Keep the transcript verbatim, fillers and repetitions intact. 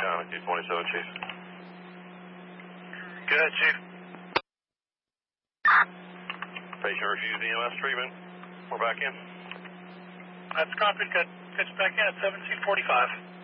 China, two twenty-seven, Chief. Go ahead, Chief. Patient refused E M S treatment. We're back in. That's copied. Got pitched back in at seventeen forty-five.